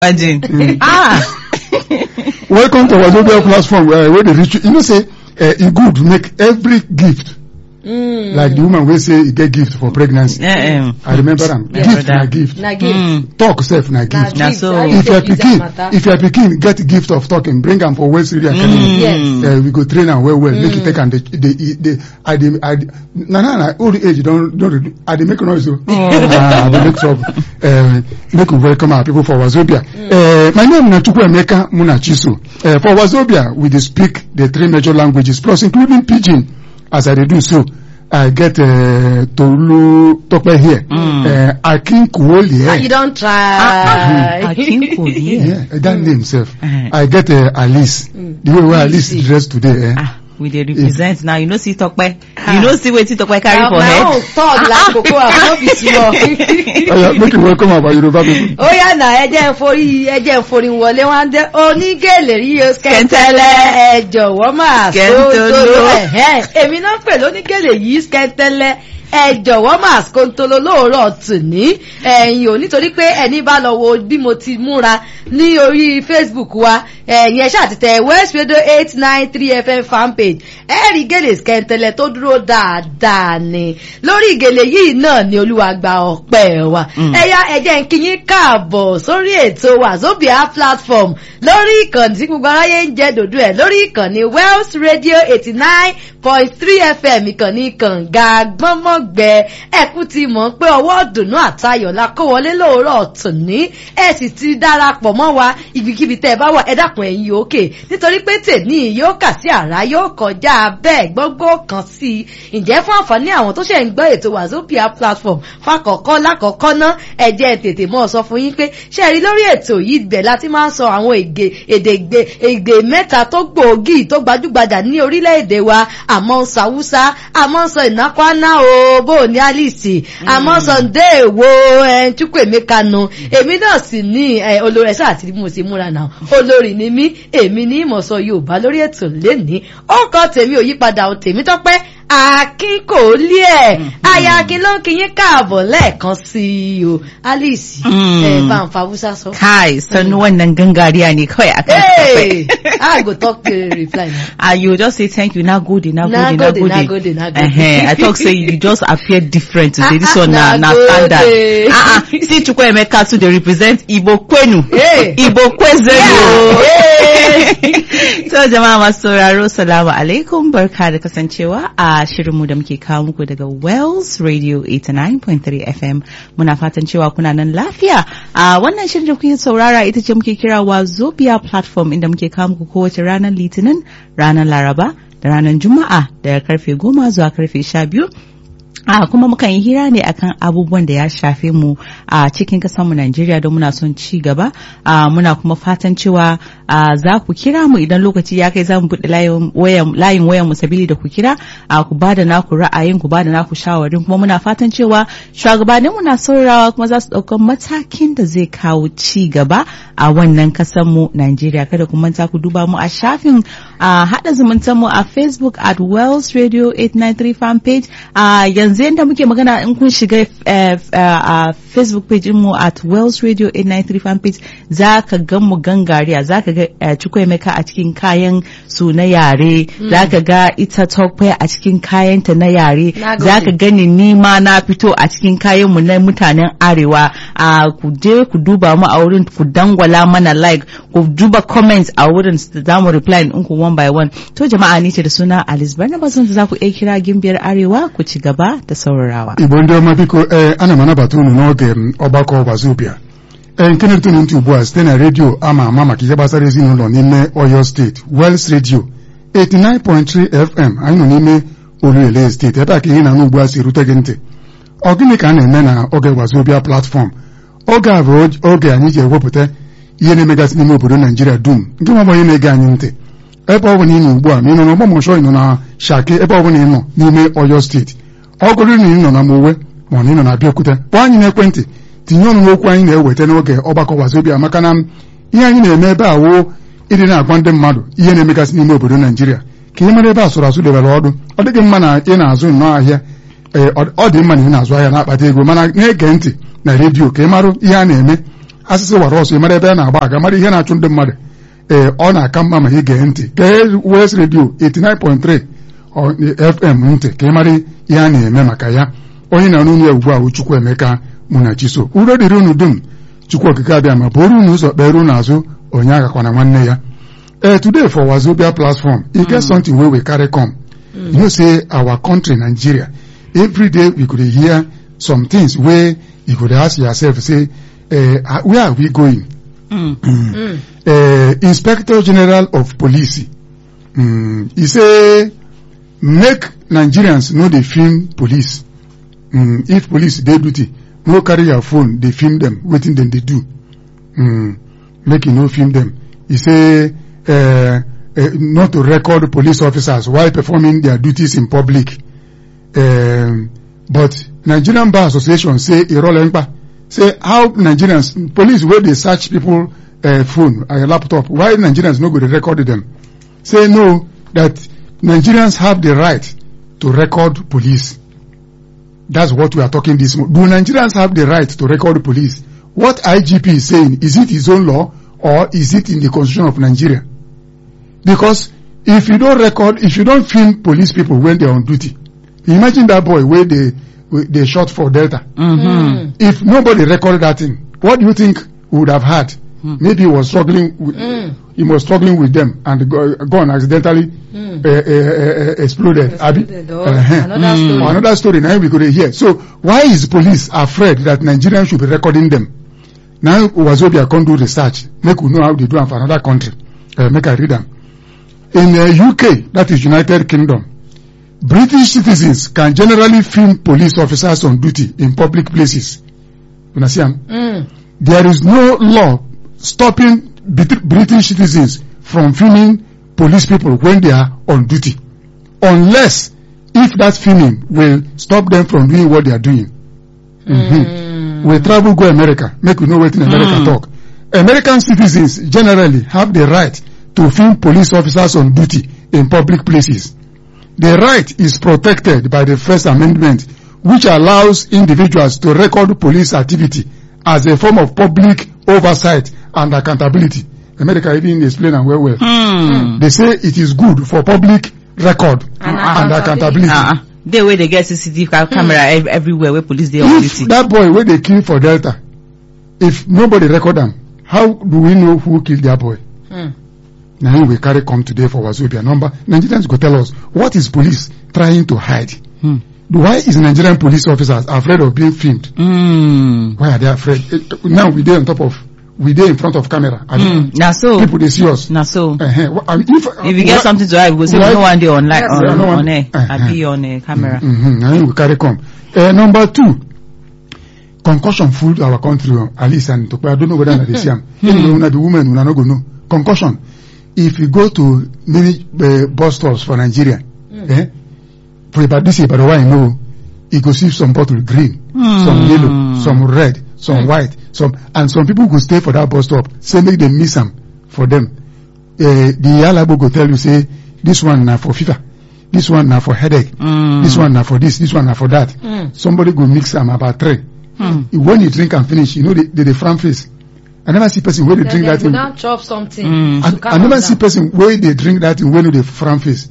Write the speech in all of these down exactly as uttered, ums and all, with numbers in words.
Imagine. Mm. Ah. Welcome to Wazobia platform where where they reach you. You know, say uh, it good to make every gift. Mm. Like the woman will say he get gift for pregnancy. Yeah, um, I remember them. Yeah, Gift brother. na gift. Na gift. Mm. Talk self na gift. Na so. If you are picking, if you are picking, get gift of talking. Bring them for West Radio Academy. Yes. Uh, we go train them well well. Mm. Make it take and the the the. I the I na na na old age don't don't. I dey make noise. Oh. Ah, I dey make trouble. Uh, make we welcome our people for Wazobia. Mm. Uh, my name is Chukwuemeka Munachiso. Uh, for Wazobia, we dey speak the three major languages plus including Pidgin. As I dey do so. I get uh, Tolu Tope here. Mm. Uh, Akin Kuoli. Ah, you don't try. Ah, Akin Kuoli. Yeah, that mm. name himself. Uh-huh. I get uh, Alice. Mm. The way where Alice is dressed today. Eh? Ah, we dey represent if, now. You know, see Tope. You know, see what Tope carry for head. My own thought like Coco. I'm not be small. Oh yeah, make you welcome our Yoruba people. Oh yeah, na ẹ jẹ́ forí ẹ jẹ́ forí wọlé wọn dé onígèlè rí o skẹntẹlẹ ẹ jọ̀wọ́ máa sóńtóló ẹhẹn èmi náà pè lónígèlè yìí skẹntẹlẹ ẹ jọ̀wọ́ máa skóńtóló lóòrọ̀ tòní ẹ̀yin ò nítorí pé ẹni bá lọ wo bí mo ti múra ní orí Facebook wa ẹ̀yin ẹ ṣáà ti tẹ West Radio eight nine three F M fanpage ẹ rí gèlè skẹntẹlẹ tó dúró dáadáa ni lórí ìgèlè yìí náà ni Olúwa gba ọpẹ́ wa ẹ̀yà ẹ̀jẹ̀ ń kí yín káàbọ̀ sórí ètò Wazobia platform lórí ìkànnì tí gbogbo aráyé ń jẹ dòdò ẹ̀ lórí ìkànnì Wells Radio eighty nine point three F M ìkànnì kànga gbọ́nmọ́gbẹ ẹ̀kú ti mọ̀ pé ọwọ́ dùnú àtayọ̀ la kó wọlé lóòrọ̀ tòní ẹ̀ sì ti darapọ̀ mọ́ wa ibikíbi tẹ́ ẹ bá wà ẹ dákun ẹ̀yin òkè nítorí pé tèmi yóò kà sí àrá yóò kọjá bẹ́ẹ̀ gbọ́gbọ́ kan sí i ǹjẹ́ fún àǹfààní àwọn tó ṣe ń gbọ́ ètò Wazobia platform fàkọ̀kọ́ lákọ̀ọ́kọ́ ná ẹ jẹ́ tètè mọ́ sọ fún yín pé ṣe rí lórí ètò yìí bẹ̀ láti máa ń sọ àwọn èdè èdè èdè mẹ́ta tó gbòógì tó gbajúgbajà ní orílẹ̀-èdè wa àmọ́ ń sọ Haúsá àmọ́ ń sọ ìnákwáná o bó ní Alice àmọ́ sọ ǹdẹ́ èwo Chukwuemeka nu èmi náà sì ní olórí ẹ̀ṣọ́ àti mo sì múra náà olórí ni mí èmi ní ìmọ̀ sọ Yorùbá lórí ètò lénìí ó kọ́ tèmi ò yípadà ò tèmi tọ́pẹ́ Akin kò lé ẹ̀ aya Akin ló ń kí yín káàbọ̀ lẹ́ẹ̀kan sí i o Alice ẹ̀ bá ń fa Hausa sọ. Kai sanu wannan gangariya ne kawai akan Hey, I go talk to reply now. Ah, you just say thank you, nagode, nagode, Nagode, nagode. nagode, nagode. Uh-huh. I talk say you just appear different today. This one na na Nagode. standard. Ah ah. See Chukwuemeka too dey represent Igbo Kwenu. Hey. Igbo Kwezelu. Hey. So jama'a masu sauraro, salamu alaikum, barka da kasancewa a shirinmu da muke kawo muku daga Wells Radio eighty-nine point three F M. Muna fatan cewa kuna nan lafiya. A wannan shirin da kuke saurara ita ce muke kira Wazobia platform inda muke kawo muku kowace ranar Litinin, ranar Laraba, da ranar Juma'a daga karfe goma zuwa karfe sha biyu. Ah, kuma mukan yi hira ne akan abubuwan da ya shafe mu a cikin kasar mu Najeriya don muna son ci gaba. Ah, muna kuma fatan cewa ah, za ku kira mu idan lokaci ya kai za mu buɗe layin wayan layin wayan mu sabili da ku kira ah, ku bada naku ra'ayin ku bada naku shawarin kuma muna fatan cewa shugabannin mu na saurawa kuma za su ɗauka matakin da zai kawo ci gaba a wannan kasar mu Najeriya. Kada ku manta ku duba mu a shafin ah, haɗa zumuntar mu a Facebook at Wells Radio eight nine three fan page. Ah, yanzu yadda muke magana in kun shiga a Facebook page mu at Wells Radio eight nine three fan page za ka ga mu gangariya za ka ga Chukwuemeka a cikin kayan su na yare za ka ga ita Tope a cikin kayanta na yare za ka gani nima na fito a cikin kayan mu na mutanen arewa a ku je ku duba mu a wurin ku dangwala mana like ku duba comments a wurin za mu reply in ku one by one. To jama'a ni ce da suna Alice Barnabas wanda za ku iya kira gimbiyar arewa ku ci gaba da saurarawa. Igbo ndị ọma biko ee ana m anabata unu n'oge ọgbakọ Wazobia ee nke na-eto ntị ugbu a site na redio ama ama maka ihe gbasara ezinụlọ n'ime Oyo steeti Wells Radio eighty-nine point three F M anyị nọ n'ime Oluele steeti ebe a ka ihe na-anụ ugbu a si erute gị ntị. Ọ gịnị ka a na-eme na oge Wazobia platform? Oge a bụ oge anyị ji ewepụta ihe na-emegasị n'ime obodo Naijiria dum nke nwa onye na-ege anyị ntị ebe ọ bụla ị nọ ugbu a ma ị nọ n'Ọgbọmọshọ ị nọ na Shaki ebe ọ bụla ị nọ n'ime Oyo steeti ọ gụrụ na ị nọ na Mowe ma na ị nọ na Abeokuta kpọọ anyị n'ekwentị tinye ọnụ n'okwu anyị na-eweta n'oge ọgbakọ Wazobia maka na ihe anyị na-eme ebe a woo ịdị na-agwa ndị mmadụ ihe na-emegasị n'ime obodo Naijiria ka ị mara ebe asụrụ asụ debere ọdụ ọ dịghị mma na ị na-azụ nnọọ ahịa ọ dị mma na ị na-azụ ahịa na-akpata ego mana na-ege ntị na redio ka ị marụ ihe a na-eme asịsị wara ọsọ ịmara ebe a na-agba aga mara ihe na-achụ ndị mmadụ ee ọ na-aka mma ma ị gee ntị gee West Radio eighty-nine point three F M ntị ka ị mara ihe a na-eme maka ya. Onye na-anụ unu ya ugbu a bụ Chukwuemeka Munachiso. Udo dịrị unu dum, Chukwu okike abịa ma bụrụ unu ụzọ kpere unu azụ, onye agakwana nwanne ya. Uh, today for Wazobia platform, it gets something where we carry come. Mm. You know, say our country, Nigeria, every day we could hear some things where you could ask yourself, say, uh, where are we going? Mm. Mm. Mm. Uh, Inspector General of Police, mm, he say, make Nigerians know they film police. Mm, if police they duty, no carry your phone, they film them, waiting then they do. Mm, make you no film them. He say, Uh, uh, not to record police officers while performing their duties in public. Um, but Nigerian Bar Association say, say how Nigerians, police where they search people uh, phone or laptop, why Nigerians no go to record them? Say no, that Nigerians have the right to record police. That's what we are talking this morning. Do Nigerians have the right to record police? What I G P is saying, is it his own law or is it in the constitution of Nigeria? Because if you don't record, if you don't film police people when they're on duty, imagine that boy where they they shot for Delta. Mm-hmm. If nobody recorded that thing, what do you think we would have had? Mm. Maybe he was struggling with, mm. he was struggling with them and the gun accidentally mm. uh, uh, uh, exploded. exploded oh, uh-huh. Another mm. story. Another story. Now we could hear. So why is police afraid that Nigerians should be recording them? Now Wazobia can't do research. Make we know how they do it for another country. Uh, make I read them. In the U K, that is United Kingdom, British citizens can generally film police officers on duty in public places. You understand? Mm. There is no law stopping British citizens from filming police people when they are on duty, unless if that filming will stop them from doing what they are doing. Mm-hmm. Mm. We travel go America, make we know what in America mm. talk. American citizens generally have the right to film police officers on duty in public places. The right is protected by the First Amendment, which allows individuals to record police activity as a form of public oversight and accountability. America even explain and well well. Mm. They say it is good for public record and, and accountability. Uh-uh. They way they get C C T V camera mm. everywhere where police they on duty. If that boy where they kill for Delta, if nobody record them, how do we know who killed that boy? Mm. Now we carry come today for Wazobia number. Nigerians go tell us, what is police trying to hide? Hmm. Why is Nigerian police officers afraid of being filmed? Mm. Why are they afraid? It, now we there on top of, we there in front of camera. I mean, mm. Now so. People they see us. Now so. Uh-huh. I mean, if, uh, if you get something to hide, we go say no one day online, yes, on, on, no on air. Uh-huh. I be on a camera. Mm-hmm. Now we carry come. Uh, number two. Concussion fooled our country, at least, and I don't know whether they see them. Even the women will not go no. Concussion. If you go to many uh, bus stops for Nigeria, mm. eh, for about this year, but why I know, you go see some bottle green, mm. some yellow, some red, some mm. white, some, and some people go stay for that bus stop, say make them miss them for them. Uh, the Alabo go tell you, say, this one now for fever, this one now for headache, mm. this one now for this, this one now for that. Mm. Somebody go mix them about three. Mm. When you drink and finish, you know they, they, they front face. I never see person where they drink that. They don't chop something. Mm. I, I never see person where they drink that in when they front face.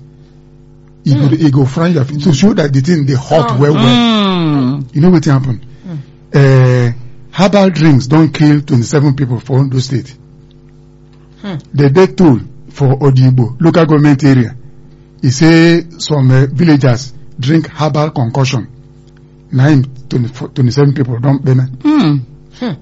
He mm. go, he go front your face to show that the thing they hot oh. well well. Mm. You know what happened? Mm. Uh, herbal drinks don't kill twenty-seven people for Ondo State. Mm. The death toll for Odibo local government area. He say some uh, villagers drink herbal concoction. Nine twenty-seven people don't be. Mm. Hmm.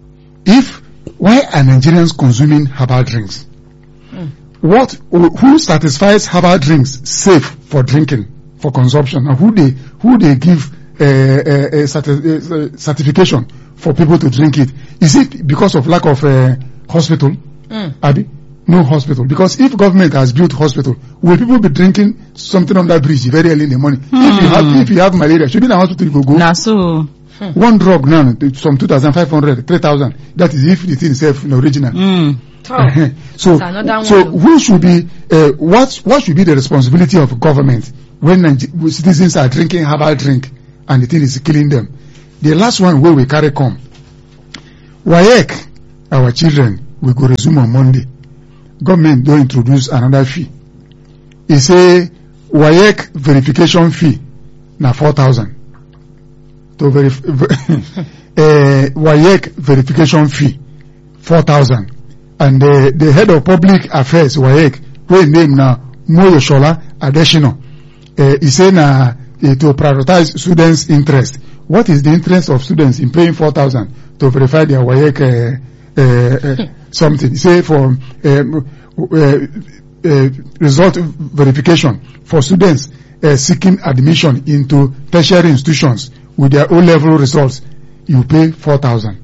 If why are Nigerians consuming herbal drinks? Mm. What, who satisfies herbal drinks safe for drinking, for consumption, and who they, who they give uh, uh, uh, certi- uh, certification for people to drink it? Is it because of lack of uh, hospital? Mm. Abi? No hospital. Because if government has built hospital, will people be drinking something on that bridge very early in the morning? Mm. If you have, if you have malaria, should be in a hospital you go go. Nah, so. Hmm. One drug now, some two thousand five hundred, three thousand. That is if the thing is self original. Mm. Uh-huh. So, so who should be, uh, what, what should be the responsibility of government when Niger- citizens are drinking herbal drink and the thing is killing them? The last one where we carry come. W A E C our children we go resume on Monday. Government don introduce another fee. E say W A E C verification fee na four thousand. To verify uh, W A E C verification fee four thousand, and the, the head of public affairs W A E C wey name na Moyoshola Adesina, uh, he say na uh, to prioritize students' interest. What is the interest of students in paying four thousand to verify their W A E C uh, uh, uh, something? He say for um, uh, uh, result verification for students uh, seeking admission into tertiary institutions with their O-level results, you pay four thousand.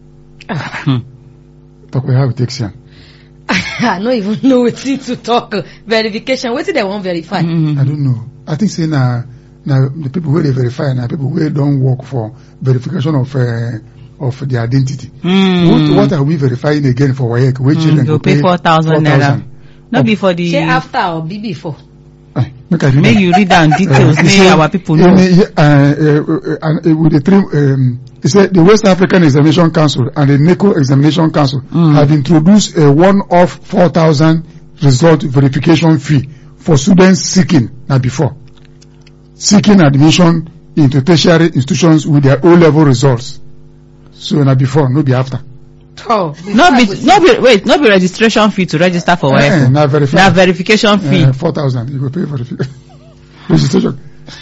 Talk about how it takes you. I don't even know what to talk. Verification. What did they want verify? Mm-hmm. I don't know. I think say na na the people where they verify na people where don't work for verification of uh, of their identity. Mm. What, what are we verifying again for W A E C? Which Mm, children go go pay pay four thousand naira. Not before the. Say after or be before. Ay, make I read May that. you read down details. Uh, May say, our people know. in the, uh, uh, uh, uh, with the three, um, he said the West African Examination Council and the NECO Examination Council Mm. have introduced a one-off four thousand result verification fee for students seeking, now before, seeking admission into tertiary institutions with their O-level results. So now before, no be after. Oh, No be, no be, wait, no be registration fee to register for W A E C. Eh, now verify. Now verification fee. Uh, four thousand, you go pay verification. Registration.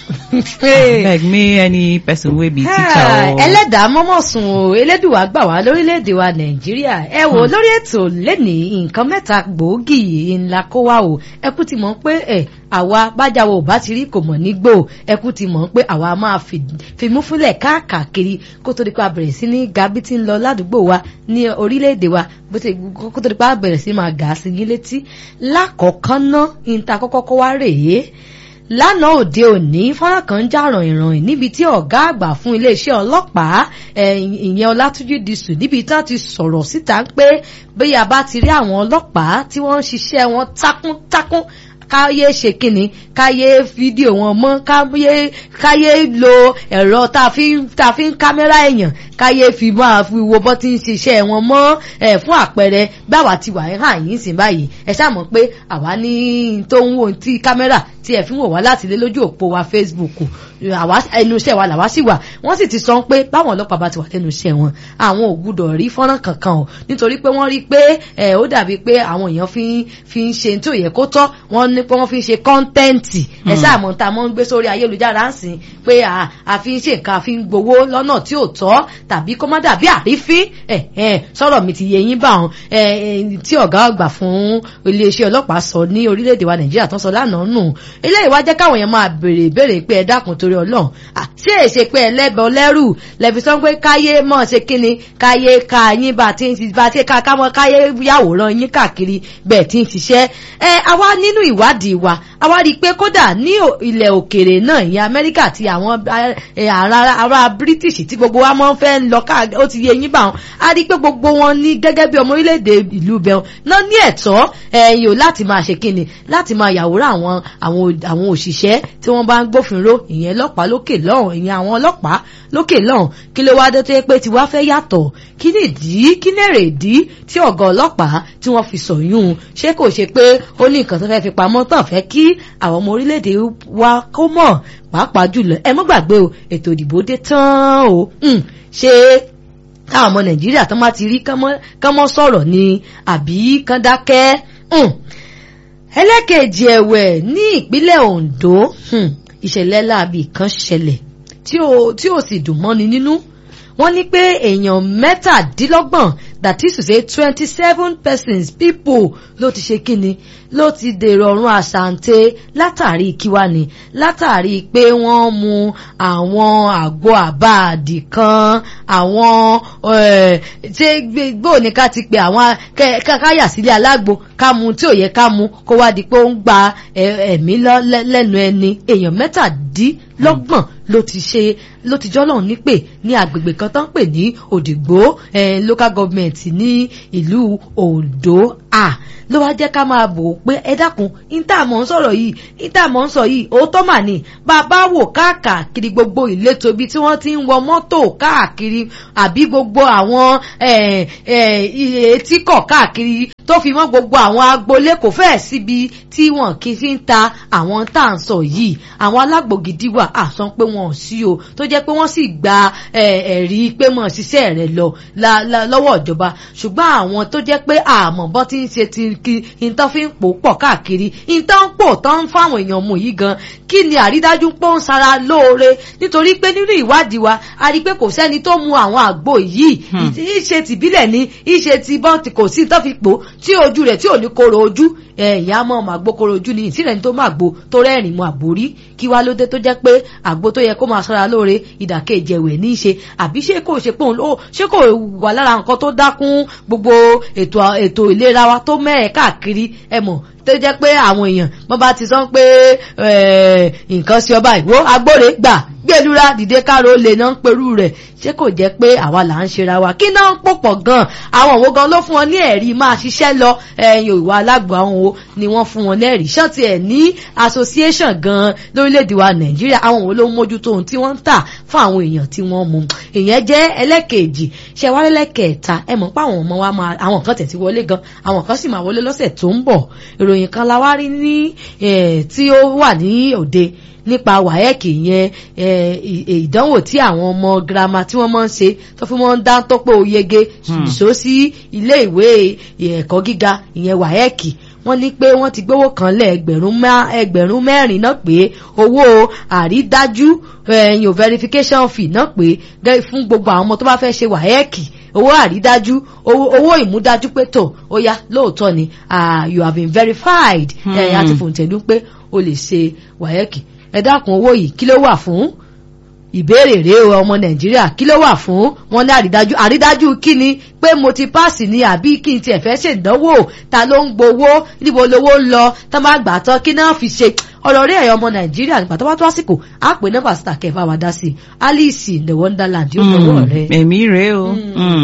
Beg me any person wey be teacher or. ẹlẹ́dàá mọ́mọ́ sùn o elédùwà gbà wá lórílẹ̀‐èdè wa nàìjíríà ẹ wò lórí ètò lẹ́nìí nǹkan mẹ́ta gbòógì ńlá kó wá o ẹ kú ti mọ̀ pé ẹ àwa bájáwo bá ti rí kò mọ̀ nígbò ẹ kú ti mọ̀ pé àwa máa fimú fúnlẹ̀ káàkiri kó tó di pé a bẹ̀rẹ̀ sí ní gabi tí ń lọ ládùúgbò wa ní orílẹ̀‐èdè wa bó ti kó tó di pé a bẹ̀rẹ̀ sí máa gà á sí yín létí lákọ̀ọ́kán ná ìta kọ́kọ́ kó wá rèé lánàá òde òní fọ́nrán kan ń já ràn-ìràn níbi tí ọ̀gá àgbà fún iléeṣẹ́ ọlọ́pàá ìyẹn Ọlátúnjí Dísù níbi tí wọ́n ti sọ̀rọ̀ síta pé bóyá bá ti rí àwọn ọlọ́pàá tí wọ́n ń ṣiṣẹ́ wọn takuntakun káyé ṣe kíni káyé fídíò wọn mọ́ káyé káyé lo ẹ̀rọ tá a fi tá a fi ń kámẹ́rà èèyàn káyé fi máa fi wo bọ́ tí ń ṣiṣẹ́ wọn mọ́ ẹ̀ fún àpẹẹrẹ báwa ti wà ń hàn yín sìn báyìí ẹ ṣáà mọ̀ pé àwa ní tó ń wò tí kámẹ́rà tí ẹ fi ń wò wá láti lé lójú òpó wa Facebook àwa ẹnu iṣẹ́ wa làwa sì wà wọ́n sì ti sọ pé báwọn ọlọ́pàá bá ti wà lẹ́nu iṣẹ́ wọn àwọn ò gbúdọ̀ rí fọ́nrán kankan o nítorí pé wọ́n rí pé ẹ̀ ó dàbí pé àwọn èèyàn fi fi ń ṣe tó yẹ kó tọ́ wọ́n ní pé wọ́n fi ń ṣe kọ́ńtẹ́ǹtì ẹ̀ sáà mọ̀ tá a mọ̀ ń gbé sórí ayélujára ń sìn pé a fi ń ṣe nǹkan a fi ń gbowó lọ́nà tí ò tọ́ tàbí kó má dàbí àrífín ẹ̀ ẹ̀ sọ̀rọ̀ mi ti yé yín bá wọn ẹ̀ tí ọ̀gá àgbà fún iléeṣẹ́ ọlọ́pàá sọ ní orílẹ̀-èdè wa Nàìjíríà tó ń sọ lánàá nù eléyìí wá jẹ́ káwọn èèyàn máa béèrè béèrè pé ẹ dákun torí Ọlọ́run ṣé èṣe pé ẹlẹ́bẹ̀ ọlẹ́rù lẹ́fi sọ pé káyé mọ̀ ṣe kíni káyé ká yín bá ti ń bá ti ká kámọ́ káyé yàwòrán yín káàkiri bẹ́ẹ̀ tí ń ṣiṣẹ́ ẹ àwa nínú ìwádìí wa àwa rí i pé kódà ní ilẹ̀ òkèèrè náà ìyẹn Amẹ́ríkà àti àwọn ará British tí gbogbo wa máa ń fẹ́ lọ káàkiri ó ti yé yín bá wọn a rí i pé gbogbo wọn ní gẹ́gẹ́ bí ọmọ orílẹ̀-èdè ìlú bẹ́ẹ̀ náà ní ẹ̀tọ́ ẹ̀yìn láti máa ṣe kíni láti máa yàwòrán àwọn àwọn òṣìṣẹ́ tí wọ́n bá ń gbófinró ìyẹn ọlọ́pàá lókè lọ́hùn ìyẹn àwọn ọlọ́pàá lókè lọ́hùn kí ló wá dé tó yẹ pé tiwa fẹ́ yàtọ̀ kí ni ìdí kí ni èrè ìdí tí ọ̀gá ọlọ́pàá tí wọ́n fi sọ̀yún ṣé kò ṣe pé ó ní nǹkan tó fẹ́ fi pamọ́ tán fẹ́ kí àwọn ọmọ orílẹ̀-èdè wa kó mọ̀ pàápàá jùlọ ẹ mọ́ gbàgbé o ètò ìdìbò dé tán o ṣé táwọn ọmọ Nàìjíríà tó má ti rí kán mọ́ sọ̀rọ̀ ni àbí kán dákẹ́ ẹlẹ́kẹ̀ẹ́jì ẹ̀wẹ̀ ní ìpínlẹ̀ Ondo ìṣẹ̀lẹ̀ láabi kan ṣẹlẹ̀ tí ó tí ó sì dùn mọ́ni nínú wọ́n ní pé èèyàn mẹ́tàdínlọ́gbọ̀n that is to say twenty seven persons people ló ti ṣe kíni ló ti dèrò ọ̀run àṣàǹtẹ̀ látàrí kíwá ni látàrí pé wọ́n mu àwọn àgbo àbáàdì kan àwọn ṣé gbó ní ká ti pè àwọn káyà sílé alágbo ká mu tí ò yẹ ká mu kó wá di pé ó ń gba ẹ̀mí lẹ́nu ẹni èèyàn mẹ́tàdínlọ́gbọ̀n ló ti ṣe ló ti jọ́lọ́run nípè ní agbègbè kan tó ń pè ní Òdìgbò eh, local government ní ìlú Ondo ah ló wá jẹ́ ká máa bò ó pé ẹ dákun ìtààmọ̀ ń sọ̀rọ̀ yìí ìtààmọ̀ ń sọ yìí òótọ́ mà ní bàbá wò káàkiri gbogbo ìletò ibi tí wọ́n ti ń wọ mọ́tò káàkiri àbí gbogbo àwọn etíkọ̀ káàkiri tó fi mọ́ gbogbo àwọn agboolé kò fẹ́ẹ̀ síbi tí wọ́n kì í fi ń ta àwọn tá à ń sọ yìí àwọn alágbo gidi wà àsán pé wọ́n ò sí o tó jẹ́ pé wọ́n sì gba ẹ̀rí pé mọ̀ ṣiṣẹ́ rẹ̀ lọ lọ́wọ́ ìjọba ṣùgbọ́n àwọn tó jẹ́ pé àmọ́ bọ́ ti ń ṣe ti kí ìtàn fi ń pò pọ̀ káàkiri ìtàn ń pò tán ń fáwọn èèyàn mú yìí gan kí ni àrídájú pọ́ ń sara lóore nítorí pé nínú ìwádìí wa a rí pé kò sẹ́ni tó mu àwọn àgbo yìí ìṣe tìbílẹ̀ ni ìṣe ti bọ́n kò sí ìtàn fi pò tí ojú rẹ̀ tí ò ní kóró ojú ìyá mọ́ màgbó kóró ojú ni ìsìlẹ̀ ní tó màgbó tó rẹ́rìn mu àgbórí kí wá ló dé tó jẹ́ pé àgbo tó yẹ kó máa sara lóore ìdàkejì ẹ̀wẹ̀ ní í ṣe àbí ṣé kò ṣe pé òun ṣé kò wà lára nǹkan tó dákún gbogbo ètò ètò ìlera wa tó mẹ́ẹ̀ káàkiri ẹ mọ̀ tó jẹ́ pé àwọn èèyàn wọ́n bá ti sọ pé nǹkan sí ọba ìwó agbóre gbà gbẹdúrà dìde káàró lè náà ń perú rẹ̀ ṣé kò jẹ́ pé àwa là ń ṣera wa kí náà ń pòpọ̀ gan àwọn òwò gan ló fún wọn ní ẹ̀rí máa ṣiṣẹ́ lọ ẹ̀yìn ìwà alágbó àwọn òwò ni wọ́n fún wọn lẹ́rìí ṣọ́ọ̀tì ẹ̀ ní association gan lórílẹ̀‐èdè wa Nàìjíríà àwọn òwò ló ń mójútó ohun tí wọ́n ń tà fún àwọn èèyàn tí wọ́n mú ìyẹn jẹ́ ẹlẹ́kejì ṣe wá lẹ́lẹ́kẹ̀ẹ́ta ẹ mọ̀ pé àwọn ọmọ wa máa àwọn kan tẹ̀ ti wọlé gan àwọn kan sì máa wọlé lọ́sẹ̀ tó ń bọ̀ ìròyìn kan la wá rí ní tí ó wà ní òde nípa wáyẹ́kì yẹn ìdánwò tí àwọn ọmọ girama tí wọ́n máa ń ṣe tó fi wọ́n ń dá tó pé ó yege ìṣó sí ilé ìwé ẹ̀kọ́ gíga ìyẹn wáyẹ́kì wọ́n ní pé wọ́n ti gbówó kan lẹ̀ ẹgbẹ̀rún mẹ́rin náà pé owó àrídájú ẹ̀yìn verification fee náà pé fún gbogbo àwọn ọmọ tó bá fẹ́ ṣe wáyẹ́kì owó àrídájú owó ìmúdájú pé tó ó yá lóòótọ́ ni you have been verified ẹ̀yìn àti fòǹtẹ̀lú pé o lè ṣe wáyẹ́kì ẹ dákun owó yìí kí ló wà fún ìbéèrè rèé ọmọ Nàìjíríà kí ló wà fún wọn ní àrídájú àrídájú kí ni pé mo ti páàsì ni àbí kí n tiẹ̀ fẹ́ ṣèdánwò ta ló ń gbowó níbo lowó ń lọ tá má gbà tán kí náà fi ṣe ọ̀rọ̀ rí ẹ̀yọ́ ọmọ Nàìjíríà nígbà tó bá tó àsìkò á pè nọ́mbà síta kẹfà wá dá sí Alice in the Wonderland yóò fọwọ́ rẹ̀. Èmi rèé o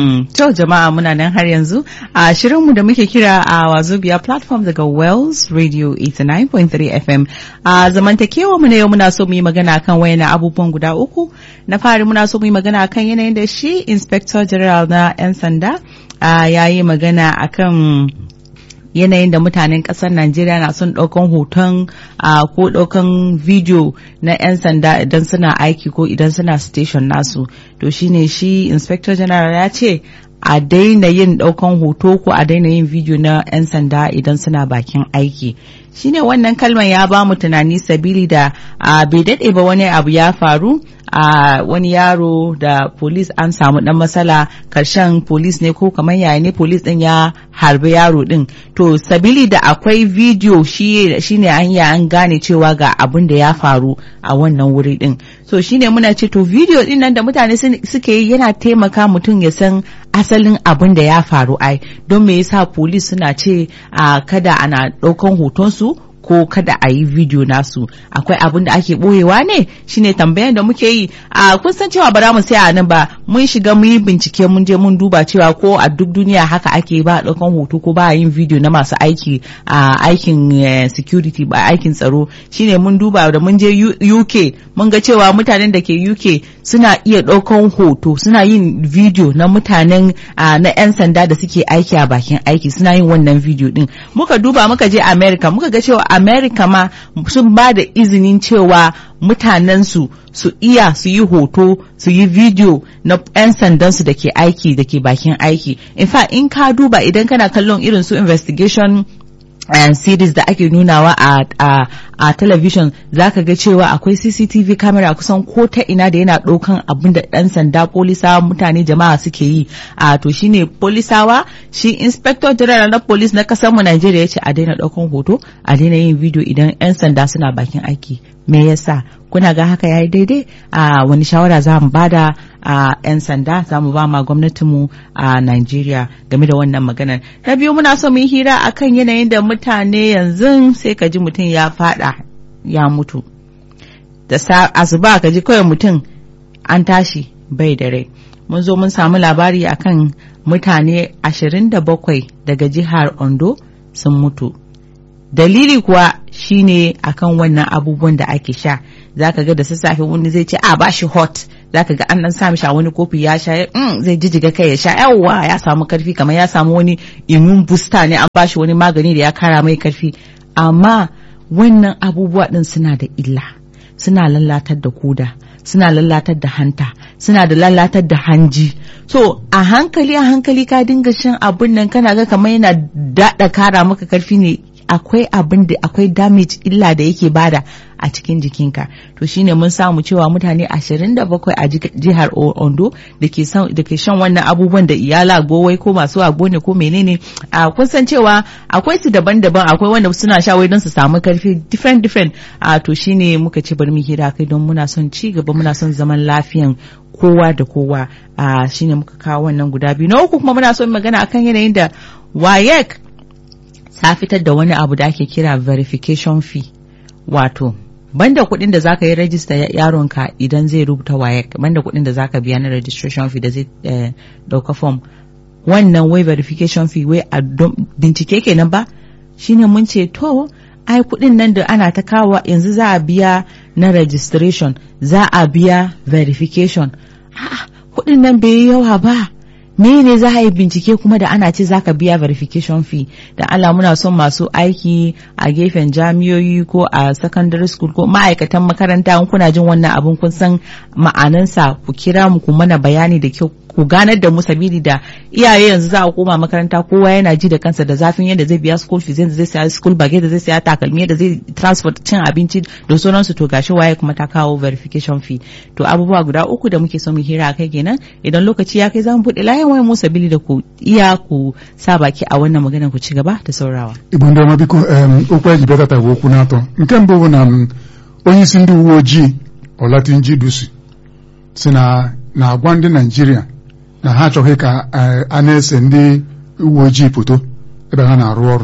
tó jama'a muna nan har yanzu a shirinmu da muke kira a Wazobia platform daga Wells Radio eighty-nine point three F M a zamantakewa mu na yau muna so mu yi magana kan wayannan abubuwan guda uku na fari muna so mu yi magana kan yanayin da shi Inspector General na 'yan sanda ya yi magana akan yanayin da mutanen kasar Najeriya na son ɗaukan hoton ko ɗaukan video na 'yan sanda idan suna aiki ko idan suna station nasu to shine shi Inspector General ya ce a daina yin ɗaukan hoto ko a daina yin video na 'yan sanda idan suna bakin aiki shine wannan kalman ya ba mu tunani sabili da bai daɗe ba wani abu ya faru a wani yaro da police an samu dan matsala karshen police ne ko kamar yaya ne police din ya harbe yaro din to sabili da akwai video shi shine an ya an gane cewa ga abin da ya faru a wannan wuri din so shine muna ce to video din nan da mutane suke yi yana taimaka mutum ya san asalin abin da ya faru ai don me yasa police suna ce a kada ana daukan hoton su ko kada a yi video nasu akwai abin da ake boyewa ne shine tambayan da muke yi a kun san cewa ba za mu sai a nan ba mun shiga mu yi bincike mun je mun duba cewa ko a duk duniya haka ake ba daukan hoto ko ba yin video na masu aiki a aikin security ba aikin tsaro shine mun duba da mun je U K mun ga cewa mutanen da ke U K suna iya daukan hoto suna yin video na mutanen na yan sanda da suke aiki a bakin aiki suna yin wannan video din muka duba muka je America muka ga cewa America ma sun ba da izinin cewa mutanensu su iya su yi hoto su yi video na 'yan sandansu da ke aiki da ke bakin aiki in fact in ka duba idan kana kallon irin su investigation and series da ake nunawa a a a television zaka ga cewa akwai C C T V camera kusan ko ta ina da yana ɗaukan abin da ɗan sanda polisawa mutane jama'a suke yi a to shine polisawa shi Inspector General na police na kasar mu Najeriya yace a daina ɗaukan hoto a daina yin video idan 'yan sanda suna bakin aiki me yasa kuna ga haka yayi daidai a wani shawara za mu bada a 'yan sanda za mu ba ma gwamnatinmu a Najeriya game da wannan maganar na biyu muna so mu yi hira akan yanayin da mutane yanzu sai ka ji mutum ya fada ya mutu da asuba ka ji kawai mutum an tashi bai da rai. Mun zo mun samu labari akan mutane ashirin da bakwai daga jihar Ondo sun mutu. Dalili kuwa shine akan wannan abubuwan da ake sha. Zaka ga da sassafe wani zai ce a bashi hot, zaka ga an dan sa mishi a wani kofi ya sha, mm, zai jijjiga kai ya sha, yawa ya samu karfi kamar ya samu wani immune booster ne, an bashi wani magani da ya kara mai karfi. Amma wannan abubuwa din suna da illa, suna lalatar da koda, suna lalatar da hanta, suna da lalatar da hanji. So a hankali a hankali ka dinga shan abun nan kana ga kamar yana daɗa kara maka karfi ne, akwai abin da akwai damage illa da yake bada a cikin jikinka. To shine mun samu cewa mutane ashirin da bakwai a jihar Ondo da ke da ke shan wannan abubuwan da iyala gowai ko masu agbo ne ko menene. A kun san cewa akwai su daban-daban, akwai wanda suna sha wai don su samu karfi different different. A to shine muka ce bari mu hira kai don muna son ci gaba, muna son zaman lafiyan kowa da kowa. A shine muka kawo wannan guda biyu. Na uku kuma muna son magana akan yanayin da WAEC ta fitar da wani abu da ake kira verification fee, wato banda kuɗin da zaka yi rajista yaronka idan zai rubuta WAEC, banda kuɗin da zaka biya na registration fee da zai eh, dauka form, wannan wai verification fee wai a bincike kenan ba, shine mun ce to ai kuɗin nan da ana ta kawo yanzu za a biya na registration, za a biya verification. A'a, kuɗin nan bai yi yawa ba. Me ne za a yi bincike kuma da ana ce zaka biya verification fee? Da Allah muna son masu aiki a gefen jami'oyi ko a secondary school ko ma'aikatan makaranta, in kuna jin wannan abun kun san ma'anansa, ku kira mu ku mana bayani da kyau, ku ganar da mu, sabili da iyaye yanzu za a koma makaranta kowa yana ji da kansa da zafin yadda zai biya school fees, yadda zai saya school bag, yadda zai saya takalmi, yadda zai transport, cin abinci da sauransu. To gashi waye kuma ta kawo verification fee. To abubuwa guda uku da muke so mu hira kai kenan. Idan lokaci ya kai zamu buɗe layin wayar mu sabili da ku iya ku sa baki a wannan magana, ku ci gaba da saurawa. Igbo ndị ọma biko okwu eji bịa bụ okwu n'atọ. Nke mbụ bụ na onye isi ndị uwe ojii Olatunji Dusi si na na-agwa ndị Naịjirịa na ha achọghị ka a na-ese ndị uwe ojii foto ebe ha na-arụ ọrụ.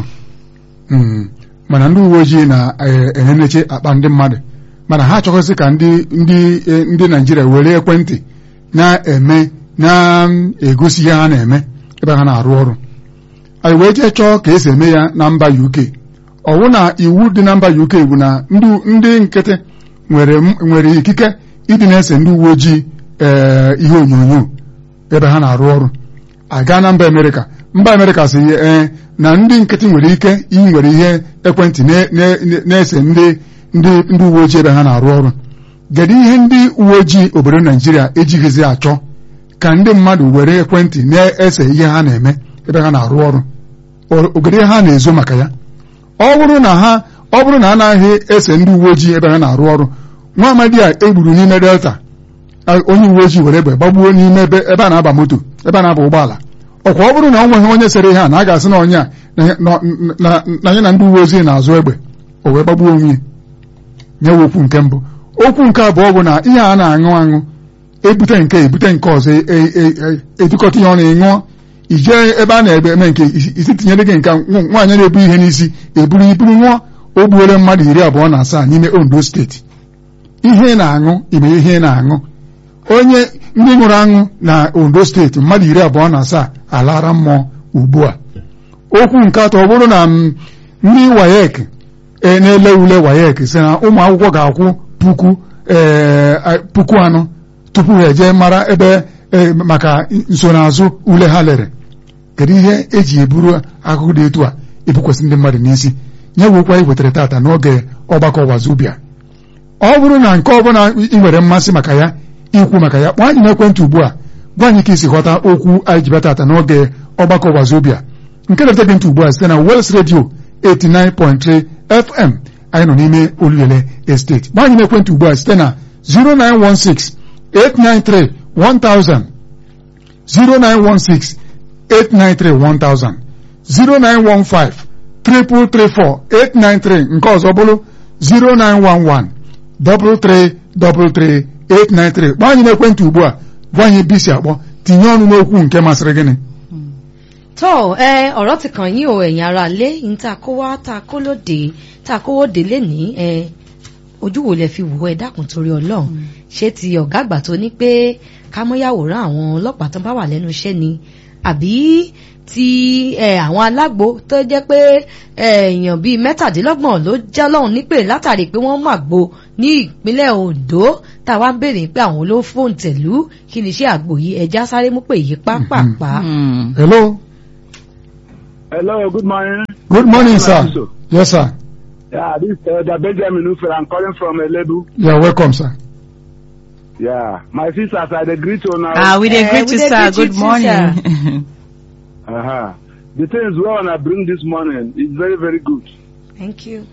Mana ndị uwe ojii na-enyeneche akpa ndị mmadụ, mana ha achọghịsị ka ndị ndị ndị Naịjirịa were ekwentị na-eme na-egosi ihe ha na-eme ebe ha na-arụ ọrụ. Anyị wee jee chọọ ka esi eme ya na mba U K. Ọwụ na iwu dị na mba U K bụ na ndị nkịtị nwere nwere ikike ịdị na-ese ndị uwe ojii ihe onyonyo ebe ha na-arụ ọrụ. Aga na mba Amerịka, mba Amerịka sị ee na ndị nkịtị nwere ike inwere ihe ekwentị na-ese ndị ndị uwe ojii ebe ha na-arụ ọrụ. Kedu ihe ndị uwe ojii obodo Naịjirịa ejighịzi achọ ka ndị mmadụ were ekwentị na-ese ihe ha na-eme ebe ha na-arụ ọrụ? Ogede ha na-ezo maka ya. Ọ bụrụ na ha ọ bụrụ na anaghị ese ndị uwe ojii ebe ha na-arụ ọrụ, nwa amadi a egburu n'ime Delta, onye uwe ojii were egbe gbagbuo n'ime ebe a na-aba moto, ebe a na-aba ụgbọala. Ọkwa ọ bụrụ na ọ nweghị onye sere ihe a, na a ga-asị na onye a na ya na ndị uwe ojii na-azụ egbe, o wee gbagbuo onwe nyewe okwu nke mbụ. Okwu nke abụọ bụ na ihe a na-aṅụ aṅụ ebute nke ebute nke ọzọ edukọta ihe ọ na-eṅụọ, ije ebe a na-ebe eme nke isi tinyere gị nke nwaanyị na-ebu ihe n'isi eburu iburu nwụọ. O gbuola mmadụ iri abụọ na asaa n'ime Ondo steeti. Ihe na-aṅụ ime ihe na-aṅụ, onye ndị ṅụrụ aṅụ na Ondo steeti mmadụ iri abụọ na asaa alara mmụọ ugbu a. Okwu nke atọ ọ bụrụ na ndị WAEC na-ele ule WAEC sị na ụmụ akwụkwọ ga-akwụ puku puku anọ tupu ha eje mara ebe maka nsonaazụ ule ha lere. Kedu ihe eji eburu akụkụ dị etu a ebukwasị ndị mmadụ n'isi? Nyewekwa iwetara tata n'oge ọgbakọ Wazobia. Ọ bụrụ na nke ọbụla ị nwere mmasị maka ya, ikwu maka ya, kpọọ anyị n'ekwentị ugbu a, gwa anyị ka isi ghọta okwu anyị ji bịa tata n'oge ọgbakọ Wazobia nke na-ete gị ntị ugbu a site na Wels Radio eighty-nine point three F M. Anyị nọ n'ime Oluyele Estate. Gwa anyị n'ekwentị ugbu a site na zero nine one six eight nine three one thousand, zero nine one six eight nine three one thousand, zero nine one five three three four eight nine three, nke ọzọ bụrụ zero nine one one three three three three eight nine three. Gba anyị n'ekwentị ugbu a, gwa anyị bisi akpọ, tinye ọnụ n'okwu nke masịrị gịnị. Tó ẹ ọ̀rọ̀ ti kàn yín o ẹ̀yin ará lé, ní ta kó wá ta kó lóde ta kó wóde lé ní ẹ ojú wo lẹ fi wò ẹ dákun torí Ọlọ́run ṣé ti ọ̀gá àgbà tó ní pé ká mọ́ yàwòrán àwọn ọlọ́pàá tó bá wà lẹ́nu iṣẹ́ ni àbí ti àwọn alágbo tó jẹ́ pé èèyàn bíi mẹ́tàdínlọ́gbọ̀n ló jẹ́ Ọlọ́run nípè látàrí pé wọ́n màgbo ní ìpínlẹ̀ Ondo táwa ń béèrè pé àwọn ló fóun tẹ̀lú kí ni iṣẹ́ àgbo yìí ẹja sáré mú pé yìí pápápá. Hello. Hello, good morning. Good morning, sir. Yes, sir. Yeah, this is uh, the Benjamin Ufer. I'm calling from Elebu. Yeah, welcome, sir. Yeah, my sisters, I agree to now. Ah, we Eh, agree we to, dey sir. greet you Good too, morning. Uh-huh. The things we want to bring this morning is very, very good. Thank you.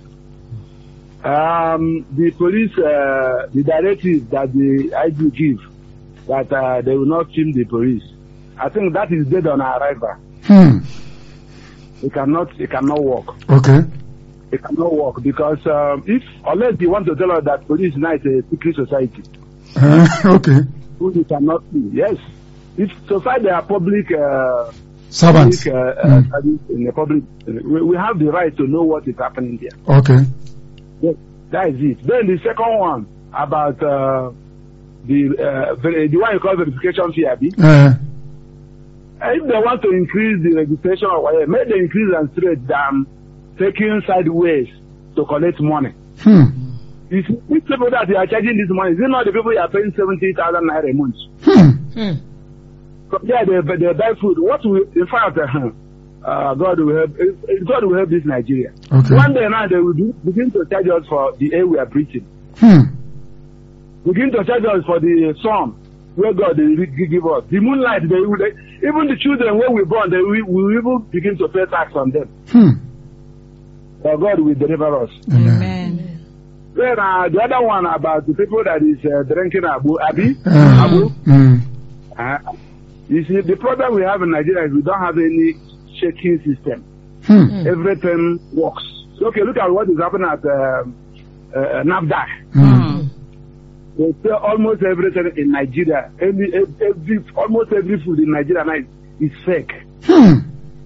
Um, the police, uh, the directive that the I G give, that uh, they will not film the police. I think that is dead on arrival. Hmm. It cannot, it cannot work. Okay. It cannot work because um, if, unless you want to tell us that police now is a secret society, Uh, okay. who you cannot see. Yes. If society are public, uh, Servants. public uh, Mm. uh, service in the public, we, we have the right to know what is happening there. Okay. Yes, that is it. Then the second one about uh, the uh, ver- the one you call verification fee, Abi. Uh, If they want to increase the registration or whatever, make the increase and straight than taking sideways to collect money. hmm. If these people that you are charging this money, is it not the people you are paying seventy thousand naira a month? Hmm. Hmm. So, yeah, they, they buy food. What will, in fact, uh, uh, God will help, uh, God will help this Nigeria. Okay. One day now they will do, begin to charge us for the air we are breathing. Hmm. Begin to charge us for the sun where God will give us. The moonlight, they will, they, even the children when we born, they will, will even begin to pay tax on them. Hmm. But God will deliver us. Amen. Amen. Then uh, the other one about the people that is uh, drinking Abu, Abi, Uh, Abu. hmm. Uh, you see, the problem we have in Nigeria is we don't have any shaking system. Hmm. Everything works. So, okay, look at what is happening at uh, uh, NAFDAC. Hmm. They sell almost everything in Nigeria. Every, every, almost every food in Nigeria now is, is fake. Hmm.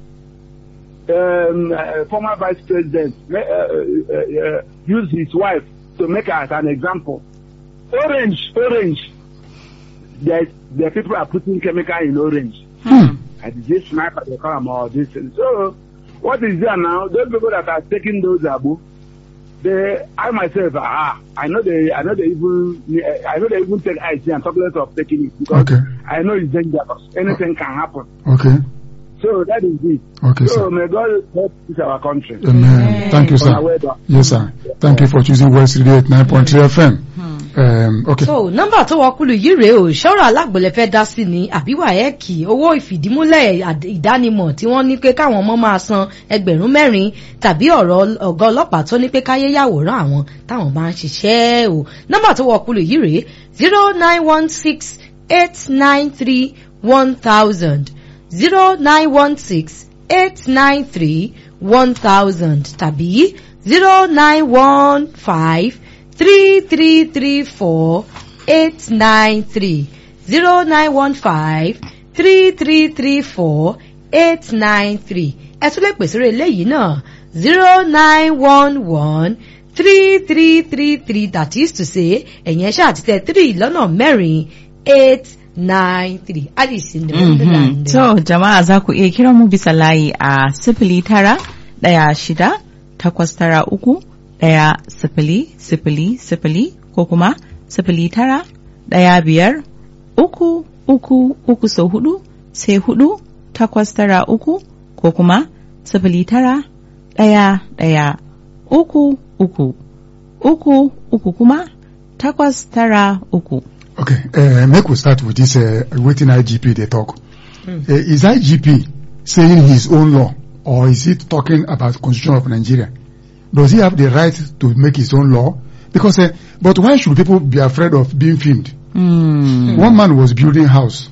Um, uh, former vice president uh, uh, uh, used his wife to make her as an example. Orange, orange. There, there people are putting chemical in orange. Hmm. And this sniper they call them all this. So, what is there now? Those people that are taking those abu, they, I myself, ah, I know they, I know they even, I know they even take ice and chocolate of taking it because Okay. I know it's dangerous. Anything can happen. Okay. So that is it. Okay, so sir. may God help this our country. Amen. Thank you, On our way sir. down. Yes, sir. Thank you for choosing West Radio eight nine point three F M. Um, okay. so nọ́mbà tó wọ kúlù yìí rèé o ṣọ́rọ̀ alágbèlè fẹ́ dá sí ni àbí wáyẹ́ẹ̀kì owó ìfìdímúlẹ̀ àd- ìdánimọ̀ tí wọ́n ní pé káwọn ọmọ máa san ẹgbẹ̀rún mẹ́rin tàbí ọ̀rọ̀ ọ̀gá ọlọ́pàá tó ní pé káyé yàwòrán àwọn táwọn bá ń ṣiṣẹ́ o nọ́mbà tó wọ kúlù yìí rèé zero nine one six eight nine three one thousand zero nine one six eight nine three one thousand tàbí zero nine one five three three three four eight nine three zero nine one five three three three four eight nine three ẹ tún lè pèsè rẹ̀ eléyìí náà zero nine one one three three three three that is to say ẹ̀yìn ẹ̀ṣẹ́ àti tẹ̀ three lọ́nà mẹ́rin eight nine three alice in the wonderland. So jama'a za ku iya kiran mu bisa layi a sifili tara ɗaya shida takwas tara uku ɗaya sifili sifili sifili ko kuma sifili tara ɗaya biyar uku uku uku sau hudu sai hudu takwas tara uku ko kuma sifili tara ɗaya ɗaya uku uku uku uku kuma takwas tara uku. Okay. Uh, make we start with this uh, waiting I G P they talk. Uh, is I G P saying his own law or is it talking about constitution of Nigeria? Does he have the right to make his own law? Because, uh, but why should people be afraid of being filmed? Mm. One man was building house.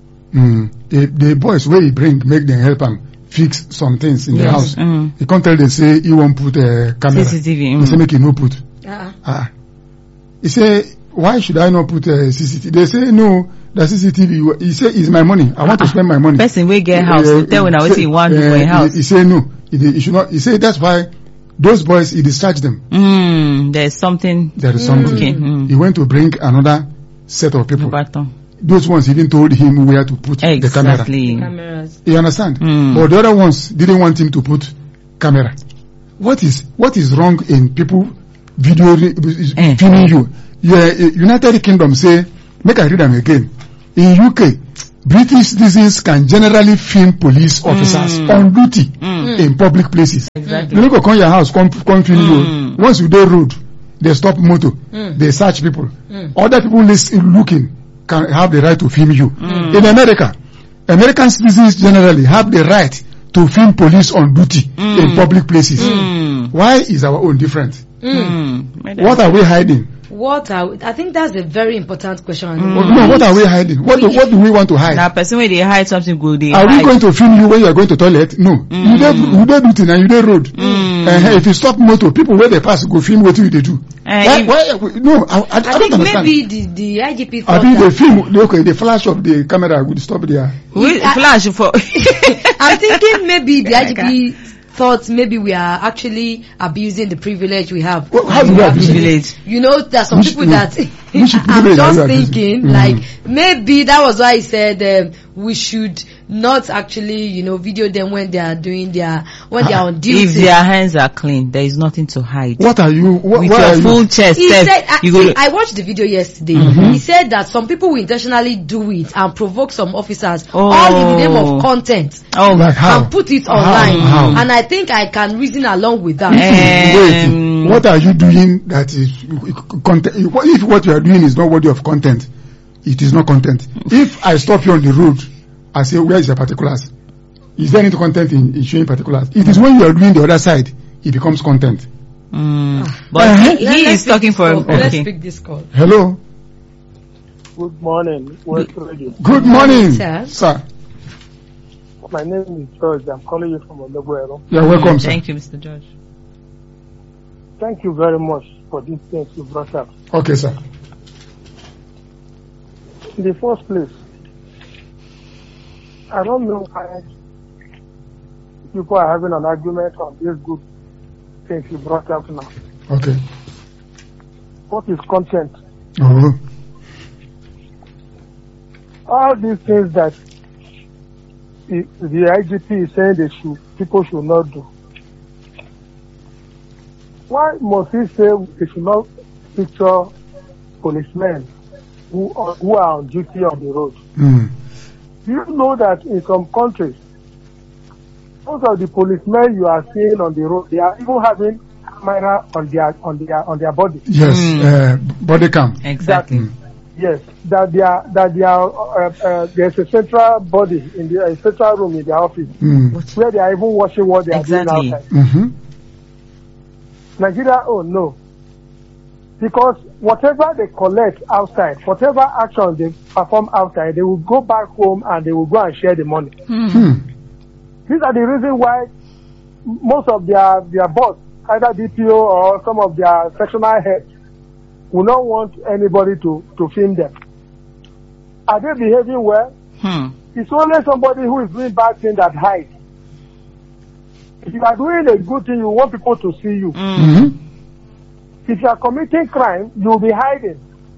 Mm. The, the boys where he bring, make them help him fix some things in the Yes. house. Mm. He can't tell them say he won't put a camera. C C T V. He Mm. say make he no put. Uh-uh. Ah. He say, why should I not put a C C T V? They say no, the C C T V. He say it's my money. I want to spend my money. Person wey get house Uh, to tell una he wetin say- he wan do for uh, him house. He, he say no. He, he should not. He say that's why Those boys, he discharged them. Mm, there's something. There is something. Okay. Mm. He went to bring another set of people. Baton. Those ones, he didn't told him where to put the camera. Exactly. Cameras. You understand? Mm. But the other ones didn't want him to put camera. What is what is wrong in people video Eh. filming you? Yeah, United Kingdom say, make I read them again. In U K, British citizens can generally film police officers Mm. on duty Mm. in public places. Exactly. You no go come your house, come come film Mm. you. Once you dey road, they stop motor, Mm. they search people. Mm. Other people lis- looking can have the right to film you. Mm. In America, American citizens generally have the right to film police on duty Mm. in public places. Mm. Why is our own different? Mm. What are we hiding? What are, I think that's a very important question. Mm. What- No, what are we hiding? What do, what do we want to hide? Now, person where they hide something good, they Are we hide. going to film you when you are going to toilet? No. Mm. You dey you dey duty and you dey road. Mm. Uh, if you stop motor, people where they pass go film what you dey do. Eh, why, if- why, no, I, I, I, I don't think understand. maybe the, the I G P I thought think the that. film, okay, the flash of the camera would stop there. We I- flash for. I'm thinking maybe the I G P thought maybe we are actually abusing the privilege we have. Well, how do we abuse it? Privilege. You know, there's some Which- people no. that Which I'm privilege are just you abusing? thinking Mm. like maybe that was why he said um, we should not actually, you know, video them when they are doing their when they are on duty. If their hands are clean, there is nothing to hide. What are you? What, With why your are full you? chest, He Steph, said, I, you see, go. I watched the video yesterday. Mhm. He said that some people will intentionally do it and provoke some officers, Oh. all in the name of content, Oh, Like how? and put it How? online. How? And I think I can reason along with that. Um, Wait, what are you doing that is content? If what you are doing is not worthy of content, it is not content. If I stop you on the road, I say, where is your particulars? Is there any content in, in showing particulars? It is when you are doing the other side, it becomes content. Mm. But Uh-huh. he, Let- he let's is talking pick for. this call. Let's Okay. pick this call. Hello. Good morning, West Radio. Good morning, sir. sir. My name is George. I'm calling you from Oleguero. You're welcome, sir. Thank you, Mister George. Thank you very much for these things you brought up. Okay, sir. In the first place, I don't know why people are having an argument on these good things you brought up now. Okay. What is content? Oh. All these things that the, the I G P is saying they should, people should not do. Why must he say they should not picture policemen who are, who are on duty on the road? Mm. Do you know that in some countries, most of the policemen you are seeing on the road, they are even having camera on their on their on their body. Yes, Mm. uh, body cam. Exactly. Mm. Yes, that they are that they are uh, uh, there's a central body in the a central room in their office Mm. where they are even watching what they are Exactly. doing outside. Mm-hmm. Nigeria, oh no, because whatever they collect outside, whatever action they perform outside, they will go back home and they will go and share the money. Mm. Hmm. These are the reasons why most of their their boss, either D P O or some of their sectional heads, will not want anybody to, to film them. Are they behaving well? Hmm. It's only somebody who is doing bad things that hides. If you are doing a good thing, you want people to see you. Mm. Mm-hmm. If you are committing crime, you will be hiding.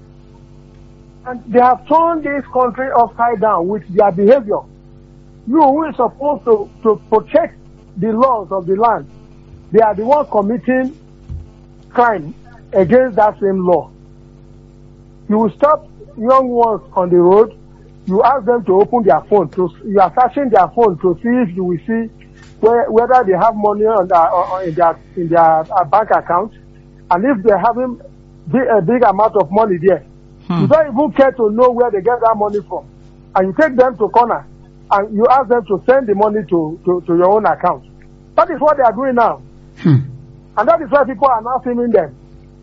And they have turned this country upside down with their behavior. You who is supposed to, to protect the laws of the land, they are the ones committing crime against that same law. You will stop young ones on the road, you ask them to open their phone, to, you are searching their phone to see if you will see where, whether they have money on their, or in their, in their uh, bank account, and if they're having big, a big amount of money there. Hmm. You don't even care to know where they get that money from. And you take them to corner and you ask them to send the money to, to, to your own account. That is what they are doing now. Hmm. And that is why people are now filming them.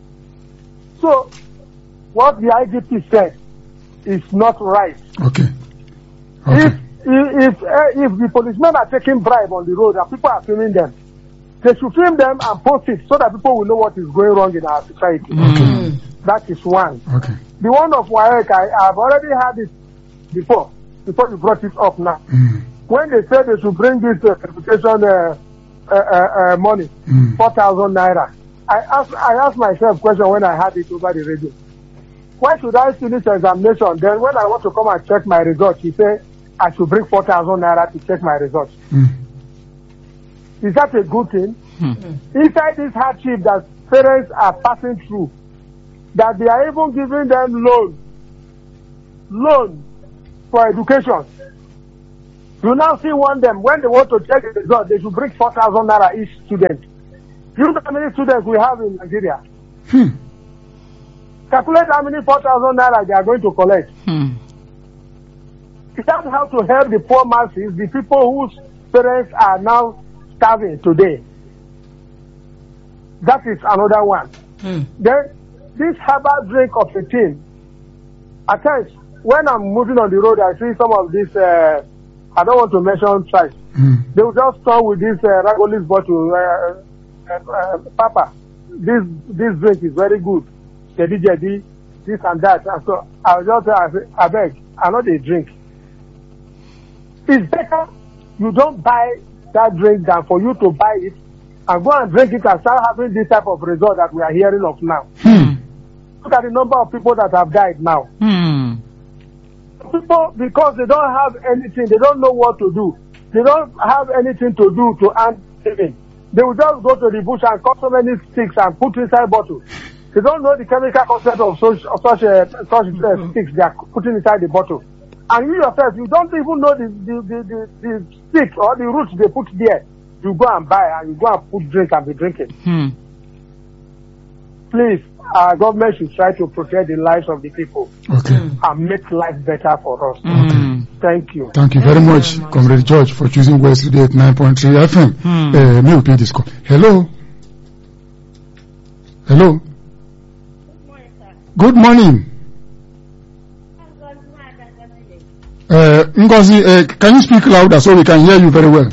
So, what the I G P said is not right. Okay. If, Okay. if, if, uh, if the policemen are taking bribe on the road and people are filming them, they should film them and post it so that people will know what is going wrong in our society. Okay. That is one. Okay. The one of WAEC, I have already had it before, before you brought it up now. Mm. When they said they should bring this uh, certification uh, uh, uh, uh, money, Mm. four thousand naira. I asked, I asked myself a question when I had it over the radio. Why should I finish examination? Then when I want to come and check my results, he said I should bring four thousand naira to check my results. Mm. Is that a good thing? Hmm. Inside this hardship that parents are passing through, that they are even giving them loan, loan for education. You now see one them, when they want to check the result, they should bring four thousand naira each student. You know how many students we have in Nigeria? Hmm. Calculate how many four thousand naira they are going to collect. Hmm. That's how to help the poor masses, the people whose parents are now starving today. That is another one. Hmm. Then, this herbal drink of a thing, at times, when I'm moving on the road, I see some of this, uh, I don't want to mention price. Mm. They will just come with this uh, Ragolis bottle, uh, uh, uh, Papa, this this drink is very good. Jadi jadi, this and that. And so I'll just say, I, say, I beg, I know they drink. It's better you don't buy that drink than for you to buy it and go and drink it and start having this type of result that we are hearing of now. Hmm. Look at the number of people that have died now. Hmm. People, because they don't have anything, they don't know what to do. They don't have anything to do to earn living. They will just go to the bush and cut so many sticks and put inside bottles. They don't know the chemical concept of such, of such, uh, such uh, sticks they are putting inside the bottle. And you yourself, you don't even know the, the, the, the, the stick or the roots they put there. You go and buy and you go and put drink and be drinking. Hmm. Please, our government should try to protect the lives of the people Okay. and make life better for us. Hmm. Thank you. Thank you very much, Comrade George, for choosing West Radio at nine point three F M. Hmm. Uh, me repeat this call. Hello. Hello. Good morning. Uh, Ngozi, uh, can you speak louder so we can hear you very well?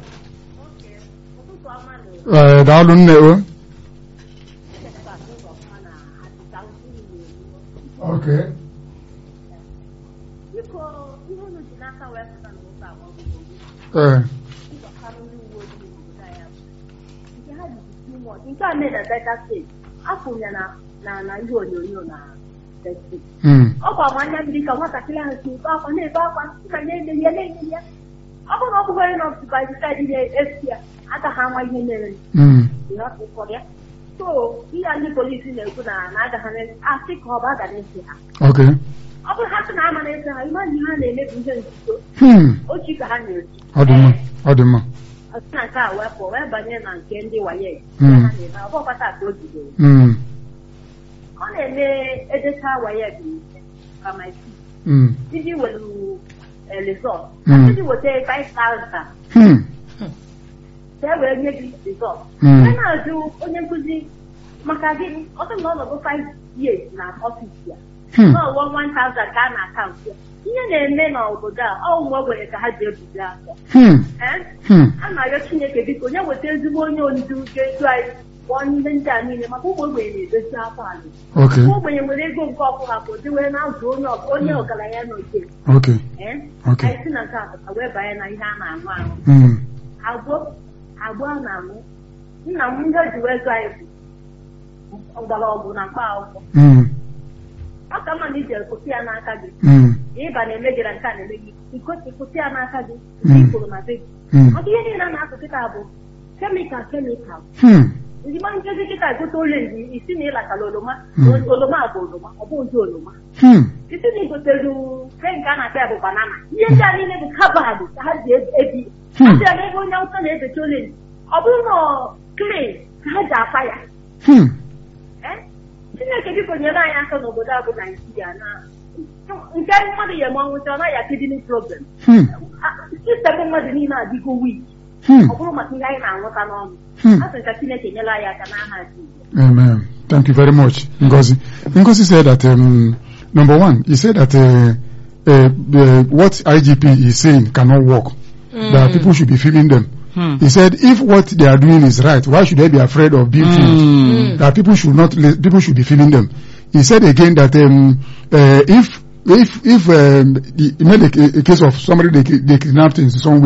Uh, daalụ nne o. Okay. Uh, nke a mere na Delta steeti afọ ya na na na ihe onyonyo na steeti mm, ọ bụ amanya mmiri ka nwatakịrị ahụ si ebe akwa na-ebe akwa ka na-enye ya na-enye ya ọ bụrụ na ọ bụghị na ọbụbaịsaịdị na-esi ya agaghị ama ihe mere mm, ihe ọkụkọ ya so ihe a ndị polisi na-ekwu na na agaghị asị ka ọ bụ aga na-ese ha okay. ọ bụrụ ha sị na ama na-ese ha ịma ihe ha na-eme bụ ihe nzuzo Hmm. ochi ka ha na-esi Ọ dị mma. Ọ dị mma. ọsị na nke a wepụ wee banye na nke ndị waye Mm. ha na-eme ọ bụkwa taa ka o jidere Mm, ọ na-eme edecha waye bụ kama isi mm, ndị welu resọt Mm. ndị weta five thousand hmm, ka e wee nye gị resọt Mm. onye na-ajụ onye nkụzi maka gịnị ọ sị na ọnọdụ five years na ọfịs ya hmm, n'ọwụwa one thousand ka a na-akaụntụ ya ihe na-eme n'obodo a ọ ụmụ ogbenye ka ha ji ebuzi afọ hmm, ee hmm. a na-arịọ Chineke biko onye weta ezigbo onye ondu ga-edu anyị kpọọ ndị ndị a niile maka ụmụ ogbenye na-edozi afọ anyị Okay. ụmụ ogbenye nwere ego nke ọkụ ha ka o wee na-azụ onye ọ- onye ọgaranya n'oke Okay. ee Okay. anyị si na nke a wee banye na ihe a na-aṅụ aṅụ Mm, agbo agbo a na-aṅụ nna m ihe o ji wee zụ anyị bụ mgbọrọgwụ na mkpa akwụkwọ mm, ọ ka mma na iji kwụsị ya n'aka gị mm, ịba na-eme gị na nke a na-eme gị ikosi kwụsị ya n'aka gị Mm. ikoro na be gị mm, maka ihe niile a na-akụ kịta bụ kemikal kemikal hmm. nzigbo nkezi kịta egote orenji isi na ịlatara oroma Mm. oroma bụ oroma ọ bụ ụdị oroma Hmm. isi na igoteru nke nke a na-akpa ya bụ banana ihe ndị a niile bụ kabadụ ka ha ji ebi- ebi Hmm. ha ji aga ebe onye awụsa na-ebecha orenji ọ bụrụ na klee ka ha ji apa ya Hmm. Eh? Chineke biko nyere anyị aka n'obodo a bụ Naijiria na nke mmadụ ya ma nwụcha ọ naghị akidini problem Hmm. sistem mmadụ niile adịgo wik Hmm. ọ bụrụ maka ihe anyị na-anwụta n'ọnụ Hmm. a sị ka Chineke nyere anyị aka n'aha Jizọs. Amen. Thank you very much, Ngozi. Ngozi said that, um, number one, he said that uh, uh, uh, what I G P is saying cannot work, that people should be feeling them. Hmm. He said if what they are doing is right, why should they be afraid of being Hmm. filled? That people should not, li- people should be feeling them. He said again that um, uh, if if if um, the, he made a, a case of somebody they, ki- they kidnapped in somewhere,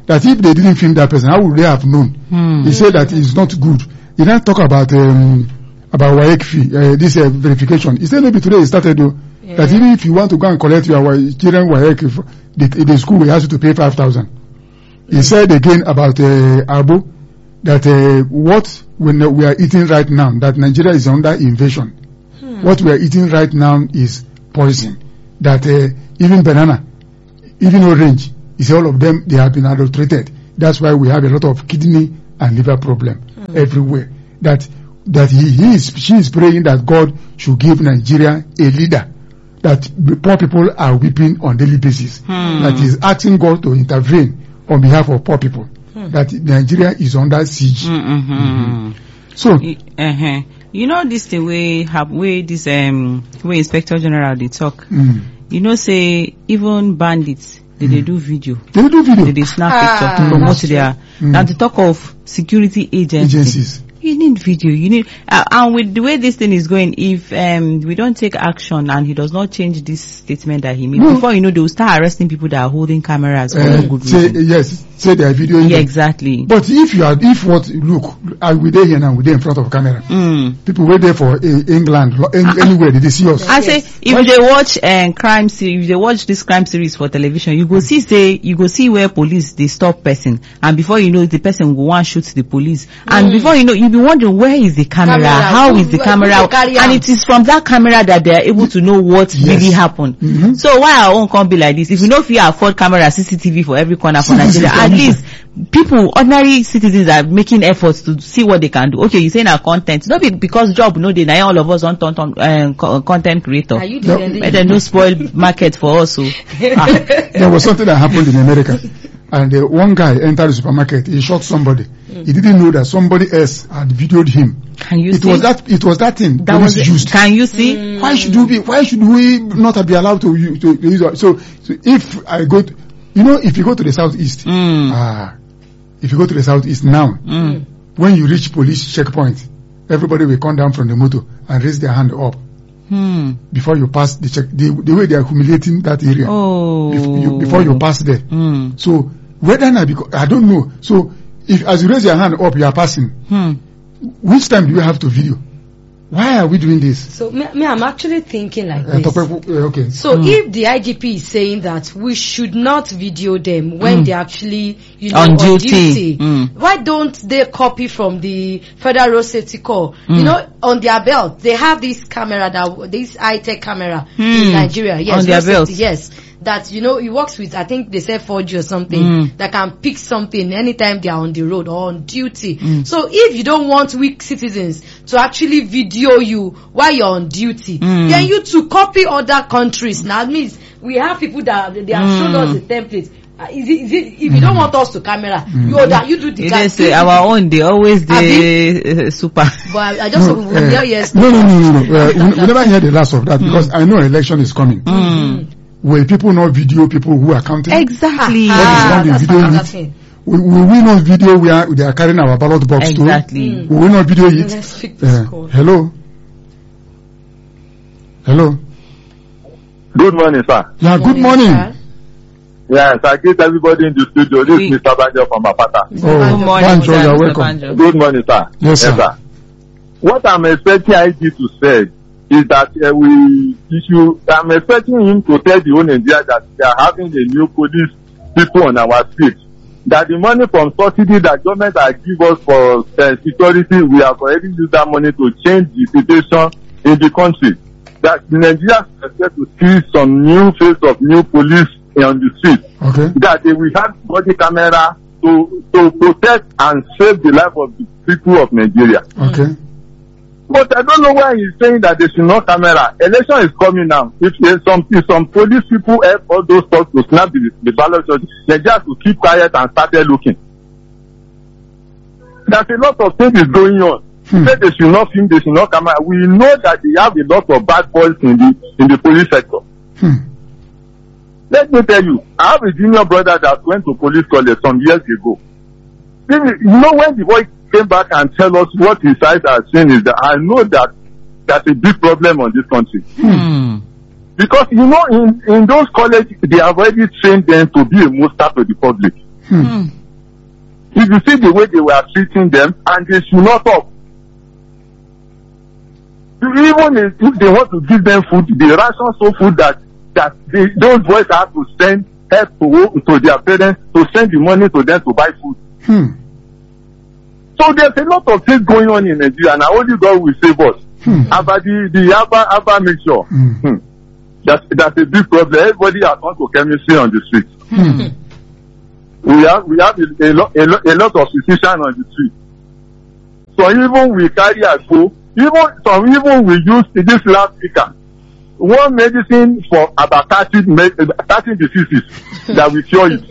that if they didn't film that person, how would they have known? Hmm. He said that it's not good. He then talk about um, about W A E C fee, uh, this uh, verification. He said maybe today it started though, yeah. that even if you want to go and collect your children W A E C, the, the school will ask you to pay five thousand. He said again about uh, Abu, that uh, what when we are eating right now, that Nigeria is under invasion. Hmm. What we are eating right now is poison. That uh, even banana, even orange, is all of them, they have been adulterated. That's why we have a lot of kidney and liver problem hmm. everywhere. That that he, he is she is praying that God should give Nigeria a leader. That poor people are weeping on daily basis. Hmm. That is asking God to intervene on behalf of poor people. Hmm. That Nigeria is under siege. Mm-hmm. Mm-hmm. So, uh-huh. you know this the way have way this um way Inspector General they talk. Mm. You know say even bandits they, mm. they do video. They do video. They, they snap ah, picture to promote their. Mm. Now to talk of security agencies. agencies. You need video. You need, uh, and with the way this thing is going, if um we don't take action and he does not change this statement that he made, no. before you know, they will start arresting people that are holding cameras for uh, no good say, reason. Yes, say they are videoing. Yeah, exactly. But if you are, if what look, are we there here now? We there in front of camera. Mm. People were there for uh, England, any, anywhere did they see us? I say if what? they watch um, crime series, if they watch this crime series for television, you go see say you go see where police they stop person, and before you know, the person will want shoot the police, and mm. before you know, you be wondering where is the camera, camera. how who, is the camera, and it is from that camera that they are able to know what yes. really happened. Mm-hmm. So why our own can't be like this? If you know if you afford camera, C C T V for every corner for Nigeria, at least people, ordinary citizens are making efforts to see what they can do. Okay, you say now content, not be because job no dey now all of us on um, content creator. Are you doing no, no spoil market for us. So ah. There was something that happened in America. And uh, one guy entered the supermarket. He shot somebody. Mm. He didn't know that somebody else had videoed him. Can you it see? Was that, it was that thing. That was used. Can you see? Mm. Why should we be? Why should we not be allowed to use? To use so, so if I go, to, you know, if you go to the southeast, mm. ah, if you go to the southeast now, mm. when you reach police checkpoint, everybody will come down from the motor and raise their hand up. Hmm. Before you pass the check, the, the way they are humiliating that area. Oh. Bef- you, before you pass there. Hmm. So whether not because I don't know. So if as you raise your hand up, you are passing. Hmm. Which time do you have to video? Why are we doing this? So me, me I'm actually thinking like uh, this. Uh, okay. So mm. if the I G P is saying that we should not video them when mm. they actually, you know, on, on duty, duty mm. why don't they copy from the Federal Road Safety Corps? Mm. You know, on their belt they have this camera that this high tech camera mm. in Nigeria. Yes, on their belt. Yes. That, you know, it works with, I think they say four G or something, mm. that can pick something anytime they are on the road or on duty. Mm. So if you don't want weak citizens to actually video you while you're on duty, mm. then you to copy other countries. Now it means we have people that they have mm. shown us the template. Uh, is it, is it, if you don't want us to camera, mm. you, that, you do the camera. Say our own, they always the uh, super. But I just, no, we, uh, yes, no, no, no, no, no. Uh, we, we never hear the last of that mm. because I know election is coming. Mm. Will people not video people who are counting? Exactly. Ah, what is wrong with video it? Will, will we not video where they are carrying our ballot box too? Exactly. Mm. Will we not video it? Let's pick this uh, hello? Hello? Good morning, sir. Yeah, good morning. Sir. Yes, I greet everybody in the studio. This is Mister Banjo from Apata. Oh, good morning, Banjo, sir, you're welcome. welcome. Good morning, sir. Yes, sir. Yes, sir. What I'm expecting I G to say is that uh, we issue, I'm expecting him to tell the whole Nigeria that they are having the new police people on our streets. That the money from subsidy that government has given us for uh, security, we have already used that money to change the situation in the country. That Nigeria is expected to see some new face of new police on the street. Okay. That they will have body camera to, to protect and save the life of the people of Nigeria. Okay. But I don't know why he's saying that they should not camera. Election is coming now. If there's some, if some police people help all those folks to snap the, the ballot, they just to keep quiet and started looking. There's a lot of things is going on. Hmm. They say they should not film, they should not camera. We know that they have a lot of bad boys in the in the police sector. Hmm. Let me tell you, I have a junior brother that went to police college some years ago. You know, when the boy came back and tell us what his eyes are seeing is that I know that that's a big problem on this country. Hmm. Because, you know, in, in those colleges, they have already trained them to be a muster to the public. Hmm. If you see the way they were treating them, and they should not talk. Even if they want to give them food, they ration so food that that they, those boys have to send help to, to their parents to send the money to them to buy food. Hmm. So there's a lot of things going on in Nigeria, and only God will save us. Hmm. About the the Abba Abba mixture, Hmm. hmm. that's that's a big problem. Everybody has gone to chemistry on the street. Hmm. We have we have a, a lot a, lo, a lot of physicians on the street. So even we carry our go, even some even we use this last speaker. One medicine for about thirty, thirty diseases that will cure it.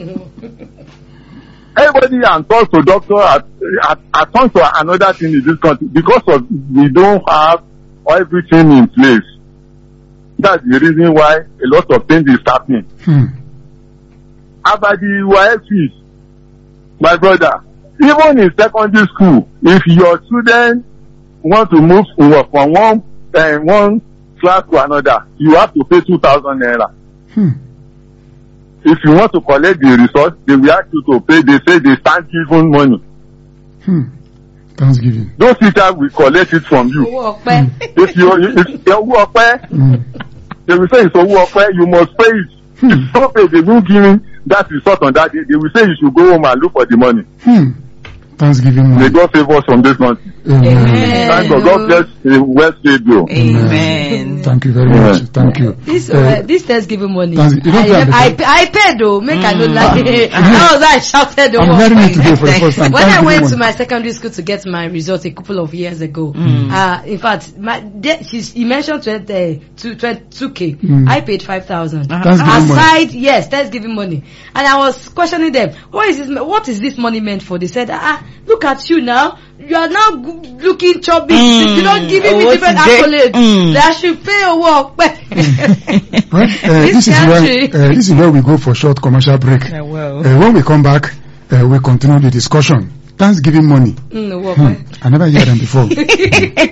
Everybody and talk to doctor at, at, at talk to another thing in this country because of we don't have everything in place. That's the reason why a lot of things is happening. Hmm. About the Y F fees, my brother, even in secondary school, if your student want to move from one uh, one class to another, you have to pay two thousand naira. Hmm. If you want to collect the resource, they will ask you to pay. They say they start giving money. Hmm. Thanksgiving. Those teachers will collect it from you. Mm. If you if you work, Hmm. they will say it's a work, you must pay it. If you don't pay, they will give you that result on that day. They will say you should go home and look for the money. Hmm. Thanksgiving. May God save us from this month. Amen. Thank God. God bless the West Radio. Amen. Thank you very much. Thank you. This Uh, uh, this Thanksgiving money, Thanks- you don't I, pay I, at the I, I paid though. Make I don't lie. That was why I shouted the I'm word. hearing it today for the first time. When I Thanksgiving went money. to my secondary school to get my results a couple of years ago, Mm. uh, in fact, my de- she's, he mentioned twenty, two, twenty-two K. Mm. I paid five thousand. Thanksgiving money. Aside, yes, Thanksgiving money. And I was questioning them, what is this, what is this money meant for? They said, ah, look at you now. You are now g- looking chubby. Mm. You don't give me Oh, different what's it? accolades. Mm. That I should pay a work. Well, uh, This this is where country. uh, this is where we go for short commercial break. I will. Uh, when we come back, uh, we continue the discussion. Thanksgiving money. Mm, work. Hmm. I never heard them before.